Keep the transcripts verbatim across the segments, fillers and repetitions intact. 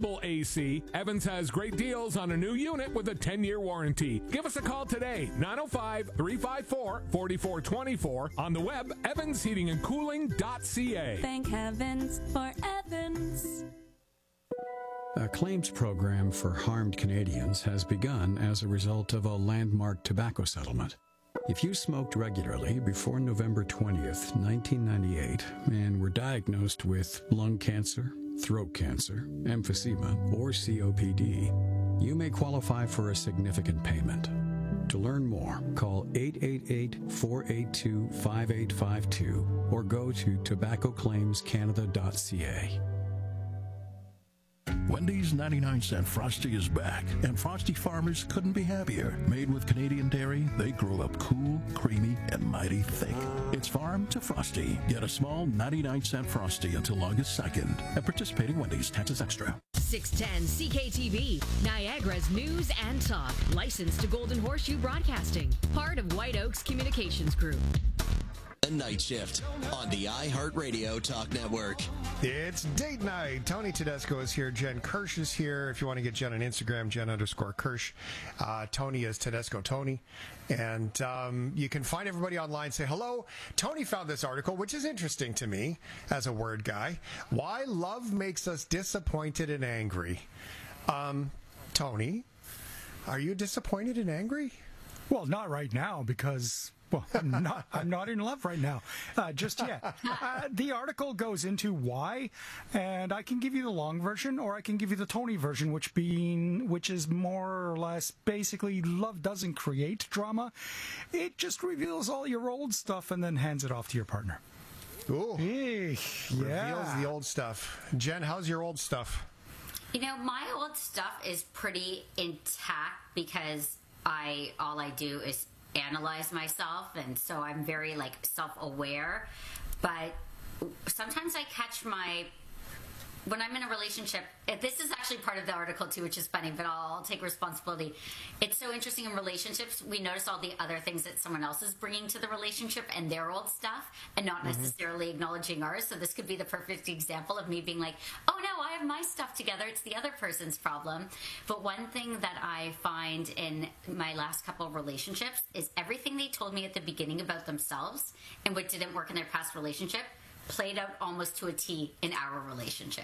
Municipal A C. Evans has great deals on a new unit with a ten-year warranty. Give us a call today, nine oh five, three five four, four four two four. On the web, evans heating and cooling dot c a. Thank heavens for Evans. A claims program for harmed Canadians has begun as a result of a landmark tobacco settlement. If you smoked regularly before November twentieth, nineteen ninety-eight, and were diagnosed with lung cancer, throat cancer, emphysema, or C O P D, you may qualify for a significant payment. To learn more, call eight eight eight, four eight two, five eight five two or go to tobacco claims canada dot c a. Wendy's ninety-nine cent Frosty is back, and Frosty farmers couldn't be happier. Made with Canadian dairy, they grow up cool, creamy, and mighty thick. It's farm to Frosty. Get a small ninety-nine cent Frosty until August second at participating Wendy's. Taxes extra. six ten C K T V, Niagara's news and talk. Licensed to Golden Horseshoe Broadcasting. Part of White Oaks Communications Group. The Night Shift on the iHeartRadio Talk Network. It's date night. Tony Tedesco is here. Jen Kirsch is here. If you want to get Jen on Instagram, Jen underscore Kirsch. Uh, Tony is Tedesco Tony. And um, you can find everybody online. Say hello. Tony found this article, which is interesting to me as a word guy. Why love makes us disappointed and angry. Um, Tony, are you disappointed and angry? Well, not right now because... Well, I'm not. I'm not in love right now, uh, just yet. Uh, the article goes into why, and I can give you the long version, or I can give you the Tony version, which being, which is more or less basically love doesn't create drama; it just reveals all your old stuff and then hands it off to your partner. Ooh, Eek, yeah. Reveals the old stuff. Jen, how's your old stuff? You know, my old stuff is pretty intact because I all I do is analyze myself, and so I'm very like self-aware, but sometimes I catch my when I'm in a relationship, this is actually part of the article too, which is funny, but I'll, I'll take responsibility. It's so interesting in relationships, we notice all the other things that someone else is bringing to the relationship and their old stuff, and not mm-hmm. necessarily acknowledging ours. So this could be the perfect example of me being like, oh no, I have my stuff together, it's the other person's problem. But one thing that I find in my last couple of relationships is everything they told me at the beginning about themselves and what didn't work in their past relationship played out almost to a T in our relationship.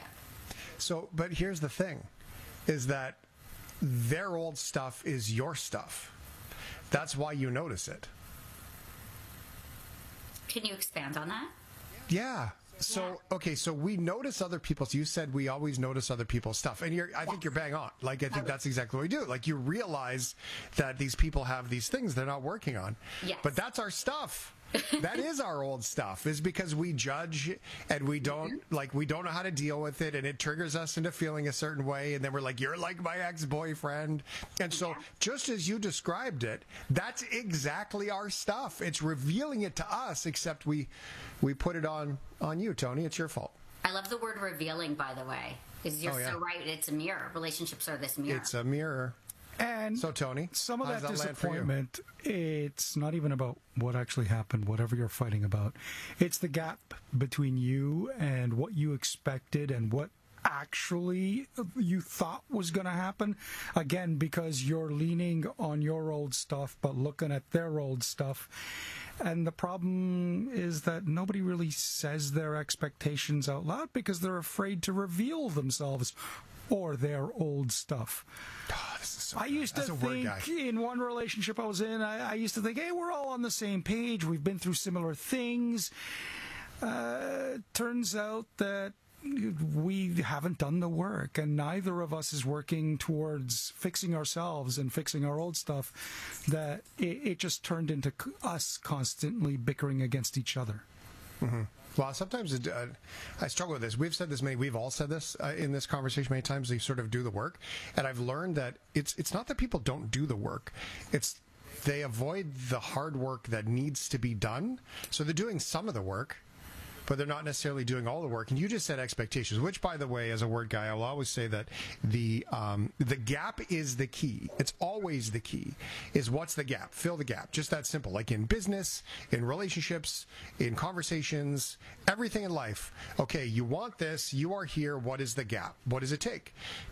So, but here's the thing, is that their old stuff is your stuff. That's why you notice it. Can you expand on that? Yeah. So, yeah. okay, so we notice other people's, you said we always notice other people's stuff. And you're, I yes. think you're bang on. Like, I think that's exactly what we do. Like, you realize that these people have these things they're not working on. Yes. But that's our stuff. That is our old stuff, is because we judge and we don't mm-hmm. like we don't know how to deal with it, and it triggers us into feeling a certain way, and then we're like, you're like my ex-boyfriend. And so yeah. just as you described it, that's exactly our stuff. It's revealing it to us, except we we put it on on you, Tony. It's your fault. I love the word revealing, by the way, because you're oh, yeah. so right. It's a mirror. Relationships are this mirror. It's a mirror. And so, Tony, some of that, that disappointment, it's not even about what actually happened, whatever you're fighting about. It's the gap between you and what you expected and what actually you thought was going to happen. Again, because you're leaning on your old stuff, but looking at their old stuff. And the problem is that nobody really says their expectations out loud because they're afraid to reveal themselves or their old stuff. Oh, this is so I used That's to think in one relationship I was in, I, I used to think, hey, we're all on the same page. We've been through similar things. Uh, turns out that we haven't done the work, and neither of us is working towards fixing ourselves and fixing our old stuff, that it, it just turned into us constantly bickering against each other. Mm-hmm. Well, sometimes it, uh, I struggle with this. We've said this many, we've all said this uh, in this conversation many times. They sort of do the work, and I've learned that it's it's not that people don't do the work. It's they avoid the hard work that needs to be done. So they're doing some of the work, but they're not necessarily doing all the work. And you just said expectations, which, by the way, as a word guy, I will always say that the um, the gap is the key. It's always the key, is what's the gap? Fill the gap. Just that simple. Like in business, in relationships, in conversations, everything in life. Okay, you want this. You are here. What is the gap? What does it take?